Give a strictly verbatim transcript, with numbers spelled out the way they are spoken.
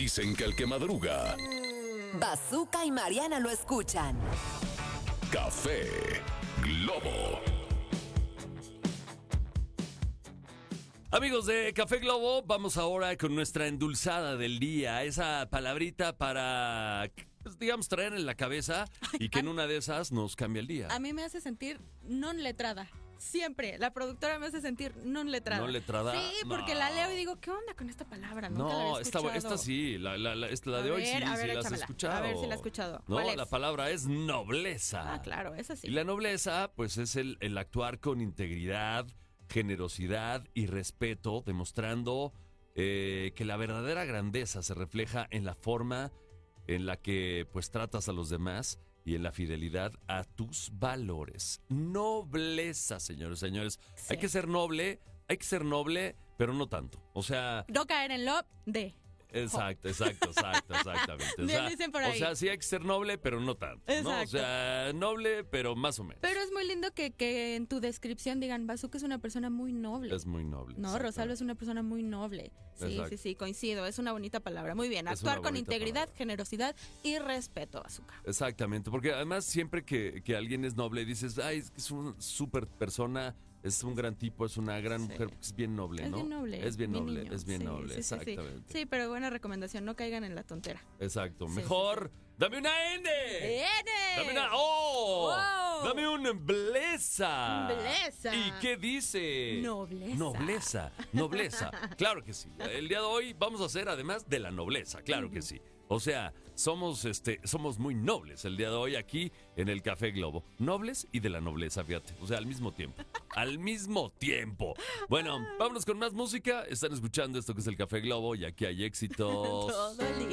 Dicen que el que madruga, Bazooka y Mariana lo escuchan. Café Globo. Amigos de Café Globo, vamos ahora con nuestra endulzada del día. Esa palabrita para, pues, digamos, traer en la cabeza y que en una de esas nos cambia el día. A mí me hace sentir non letrada. Siempre. La productora me hace sentir non letrada. ¿Non letrada? Sí, porque No. la leo y digo, ¿qué onda con esta palabra? Nunca la No, había esta, escuchado. esta sí, la, la, la, esta, la A de hoy ver, sí, a ver, sí la has échamela. escuchado. A ver si la he escuchado. No, ¿Cuál es? la palabra es nobleza. Ah, claro, esa sí. Y la nobleza, pues, es el, el actuar con integridad, generosidad y respeto, demostrando eh, que la verdadera grandeza se refleja en la forma en la que, pues, tratas a los demás y en la fidelidad a tus valores. Nobleza, señores, señores. Sí. Hay que ser noble, hay que ser noble, pero no tanto. O sea, No caer en lo de. exacto, exacto, exacto, exactamente. O Bien sea, dicen por o ahí. sea, sí hay que ser noble, pero no tanto, ¿no? O Exacto. sea, noble, pero más o menos. Pero es muy lindo que, que en tu descripción digan, Bazooka es una persona muy noble. Es muy noble. No, exactamente. Rosalba es una persona muy noble. Sí, Exacto. sí, sí, coincido. Es una bonita palabra. Muy bien. Es Actuar una con bonita integridad, palabra. generosidad y respeto, Bazooka. Exactamente, porque además siempre que, que alguien es noble dices, ay, es que es una súper persona, es un gran tipo, es una gran Sí. mujer, porque es bien noble, Es ¿no? bien noble. Es bien mi noble, niño. es bien Sí, noble, sí, sí, sí. exactamente. Sí, pero buena recomendación. No caigan en la tontera. Exacto, Sí, mejor, dame una N. ¡N! Dame una O. ¡Wow! Dame un bleza. Bleza. ¿Y qué dice? Nobleza. Nobleza. Nobleza. Claro que sí. El día de hoy vamos a hacer además de la nobleza. Claro que sí. O sea, somos este somos muy nobles el día de hoy aquí en el Café Globo. Nobles y de la nobleza, fíjate. O sea, al mismo tiempo. Al mismo tiempo. Bueno, vámonos con más música. Están escuchando esto que es el Café Globo y aquí hay éxitos. Todo el día.